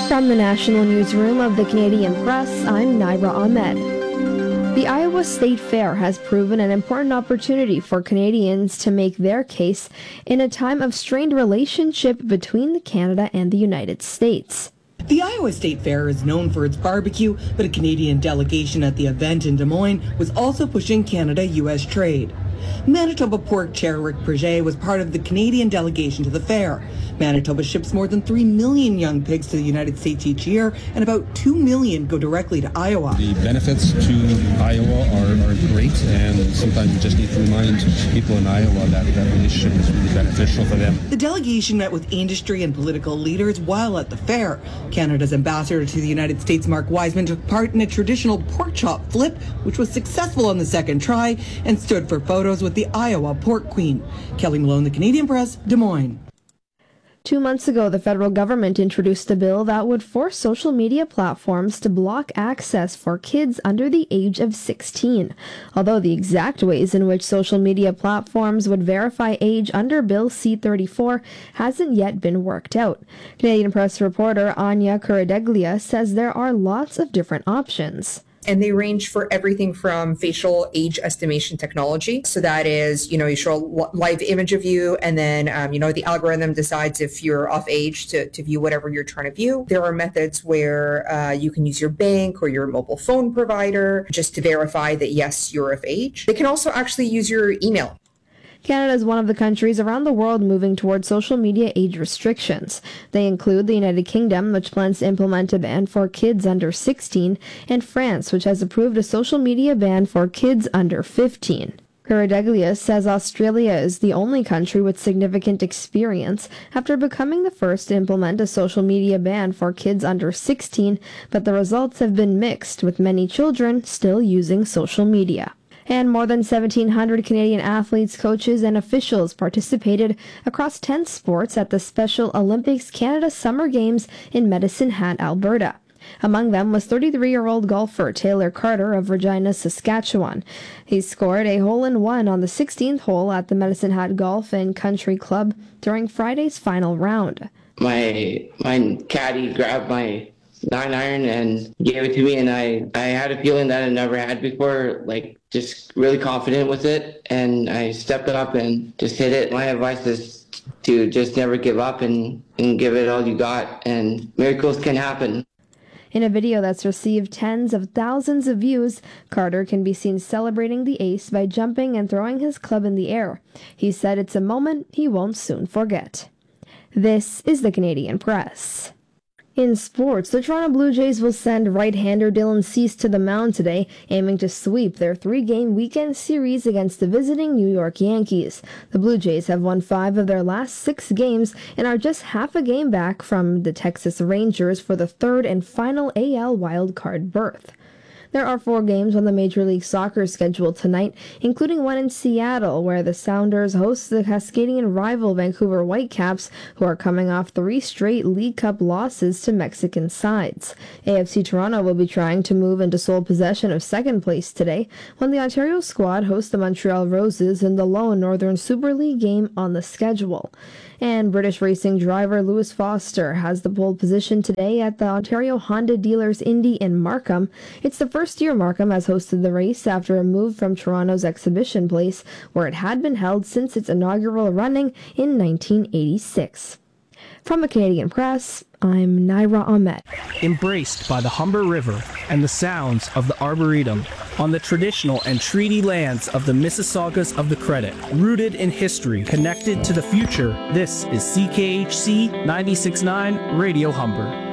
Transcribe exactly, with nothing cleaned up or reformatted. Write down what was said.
From the National Newsroom of the Canadian Press, I'm Naira Ahmed. The Iowa State Fair has proven an important opportunity for Canadians to make their case in a time of strained relationship between Canada and the United States. The Iowa State Fair is known for its barbecue, but a Canadian delegation at the event in Des Moines was also pushing Canada-U S trade. Manitoba Pork Chair Rick Preget was part of the Canadian delegation to the fair. Manitoba ships more than three million young pigs to the United States each year, and about two million go directly to Iowa. The benefits to Iowa are, are great, and sometimes we just need to remind people in Iowa that that relationship is really beneficial for them. The delegation met with industry and political leaders while at the fair. Canada's ambassador to the United States, Mark Wiseman, took part in a traditional pork chop flip, which was successful on the second try, and stood for photos with the Iowa Pork Queen. Kelly Malone, The Canadian Press, Des Moines. Two months ago, the federal government introduced a bill that would force social media platforms to block access for kids under the age of sixteen. Although the exact ways in which social media platforms would verify age under Bill C thirty-four hasn't yet been worked out. Canadian Press reporter Anya Kuradeglia says there are lots of different options. And they range for everything from facial age estimation technology. So that is, you know, you show a live image of you, and then, um, you know, the algorithm decides if you're of age to, to view whatever you're trying to view. There are methods where uh, you can use your bank or your mobile phone provider just to verify that, yes, you're of age. They can also actually use your email. Canada is one of the countries around the world moving towards social media age restrictions. They include the United Kingdom, which plans to implement a ban for kids under sixteen, and France, which has approved a social media ban for kids under fifteen. Kuradeglia says Australia is the only country with significant experience after becoming the first to implement a social media ban for kids under sixteen, but the results have been mixed, with many children still using social media. And more than seventeen hundred Canadian athletes, coaches, and officials participated across ten sports at the Special Olympics Canada Summer Games in Medicine Hat, Alberta. Among them was thirty-three-year-old golfer Taylor Carter of Regina, Saskatchewan. He scored a hole-in-one on the sixteenth hole at the Medicine Hat Golf and Country Club during Friday's final round. My my caddy grabbed my nine iron and gave it to me, and I, I had a feeling that I never had before, like just really confident with it, and I stepped up and just hit it. My advice is to just never give up and, and give it all you got, and miracles can happen. In a video that's received tens of thousands of views, Carter can be seen celebrating the ace by jumping and throwing his club in the air. He said it's a moment he won't soon forget. This is the Canadian Press. In sports, the Toronto Blue Jays will send right-hander Dylan Cease to the mound today, aiming to sweep their three-game weekend series against the visiting New York Yankees. The Blue Jays have won five of their last six games and are just half a game back from the Texas Rangers for the third and final A L wildcard berth. There are four games on the Major League Soccer schedule tonight, including one in Seattle, where the Sounders host the Cascadian rival Vancouver Whitecaps, who are coming off three straight League Cup losses to Mexican sides. A F C Toronto will be trying to move into sole possession of second place today, when the Ontario squad hosts the Montreal Roses in the lone Northern Super League game on the schedule. And British racing driver Lewis Foster has the pole position today at the Ontario Honda Dealers Indy in Markham. It's the first year Markham has hosted the race after a move from Toronto's exhibition place, where it had been held since its inaugural running in nineteen eighty-six. From the Canadian Press, I'm Naira Ahmed. Embraced by the Humber River and the sounds of the Arboretum, on the traditional and treaty lands of the Mississaugas of the Credit, rooted in history, connected to the future, this is C K H C ninety-six point nine Radio Humber.